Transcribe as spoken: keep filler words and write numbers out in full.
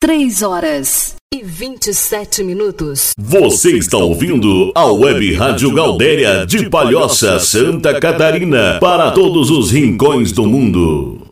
três horas e vinte e sete minutos. Você está ouvindo a Web Rádio Gaudéria de Palhoça, Santa Catarina, para todos os rincões do mundo.